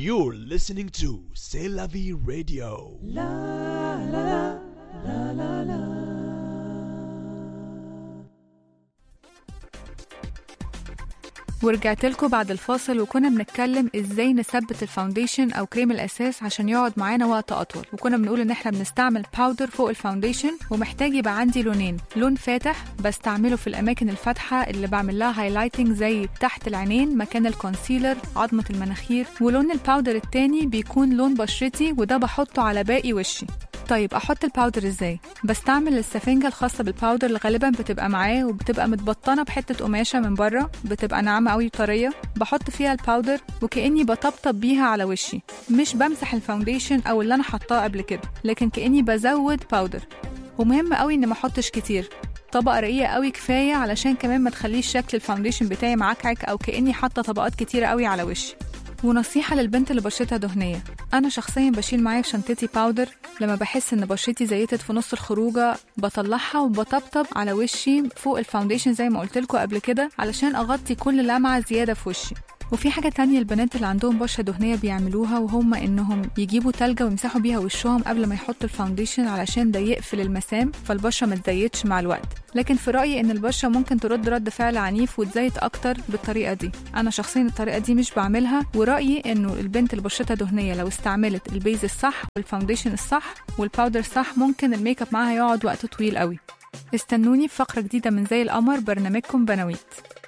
You're listening to C'est la vie radio. La la la la la. ورجعت لكم بعد الفاصل وكنا بنتكلم ازاي نثبت الفاونديشن او كريم الاساس عشان يقعد معانا وقت اطول، وكنا بنقول ان احنا بنستعمل باودر فوق الفاونديشن، ومحتاج يبقى عندي لونين، لون فاتح بستعمله في الاماكن الفاتحه اللي بعمل لها هايلايتنج زي تحت العينين مكان الكونسيلر، عظمه المناخير، ولون الباودر التاني بيكون لون بشرتي وده بحطه على باقي وشي. طيب احط الباودر ازاي؟ بستعمل السفنجه الخاصه بالباودر اللي غالبا بتبقى معاه وبتبقى متبطنه بحته قماشه من بره، بتبقى ناعمه قوي طريه، بحط فيها الباودر وكاني بطبطب بيها على وشي، مش بمسح الفاونديشن او اللي انا حطاه قبل كده، لكن كاني بزود باودر. ومهم قوي ان ما احطش كتير، طبقه رقيقه قوي كفايه علشان كمان ما تخليش شكل الفاونديشن بتاعي معكعك او كاني حاطه طبقات كتيره قوي على وشي. ونصيحة للبنت اللي بشرتها دهنية، أنا شخصياً بشيل معايا في شنطتي باودر لما بحس إن بشرتي زيتت في نص الخروجة، بطلعها وبطبطب على وشي فوق الفاونديشن زي ما قلتلكوا قبل كده علشان أغطي كل لمعة زيادة في وشي. وفي حاجة تانية البنات اللي عندهم بشرة دهنية بيعملوها، وهم إنهم يجيبوا تلجة ويمسحوا بيها وشهم قبل ما يحطوا الفاونديشن علشان ده يقفل المسام فالبشرة ما تزيتش مع الوقت. لكن في رأيي إن البشرة ممكن ترد رد فعل عنيف وتزيت أكتر بالطريقة دي. أنا شخصيا الطريقة دي مش بعملها، ورأيي إنه البنت اللي بشرتها دهنية لو استعملت البيز الصح والفاونديشن الصح والباودر الصح ممكن الميك اب معاها يقعد وقت طويل قوي. استنوني في فقرة جديدة من زي القمر، برنامجكم بنويت.